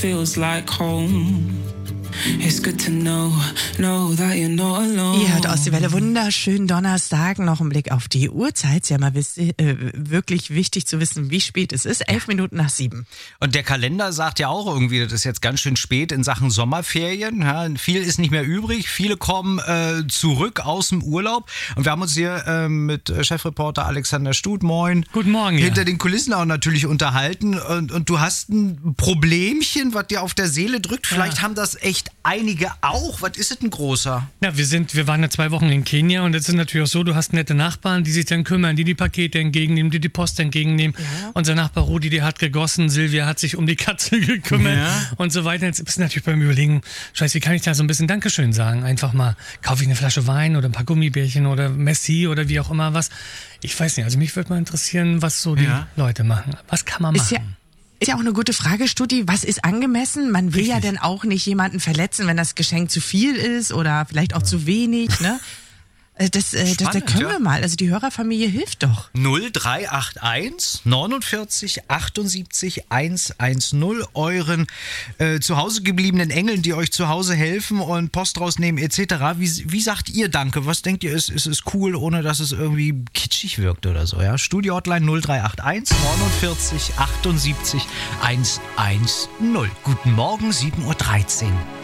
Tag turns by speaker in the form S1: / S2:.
S1: feels like home. It's good to know that you're not alone.
S2: Ihr hört aus die Welle, wunderschönen Donnerstag, noch ein Blick auf die Uhrzeit. Ja, mal wirklich wichtig zu wissen, wie spät es ist. 11 Minuten nach 7.
S3: Und der Kalender sagt ja auch irgendwie, das ist jetzt ganz schön spät in Sachen Sommerferien. Ja, viel ist nicht mehr übrig. Viele kommen zurück aus dem Urlaub. Und wir haben uns hier mit Chefreporter Alexander Stut, moin.
S4: Guten Morgen.
S3: Hinter den Kulissen auch natürlich unterhalten. Und du hast ein Problemchen, was dir auf der Seele drückt. Vielleicht haben das echt einige auch. Was ist es, ein großer?
S4: Ja, wir waren ja 2 Wochen in Kenia und es ist natürlich auch so, du hast nette Nachbarn, die sich dann kümmern, die Pakete entgegennehmen, die Post entgegennehmen. Ja. Unser Nachbar Rudi, der hat gegossen, Silvia hat sich um die Katze gekümmert und so weiter. Jetzt bist du natürlich beim Überlegen, Scheiße, wie kann ich da so ein bisschen Dankeschön sagen? Einfach mal, kaufe ich eine Flasche Wein oder ein paar Gummibärchen oder Messi oder wie auch immer was. Ich weiß nicht, also mich würde mal interessieren, was so die Leute machen. Was kann man machen?
S2: Ist ja auch eine gute Frage, Stutti. Was ist angemessen? Man will ja dann auch nicht jemanden verletzen, wenn das Geschenk zu viel ist oder vielleicht auch zu wenig, ne? Das können wir mal. Also die Hörerfamilie hilft doch.
S3: 0381 49 78 110 euren zu Hause gebliebenen Engeln, die euch zu Hause helfen und Post rausnehmen etc. Wie sagt ihr Danke? Was denkt ihr, ist es cool, ohne dass es irgendwie kitschig wirkt oder so? Ja? Studio-Hotline 0381 49 78 110. Guten Morgen, 7:13 Uhr.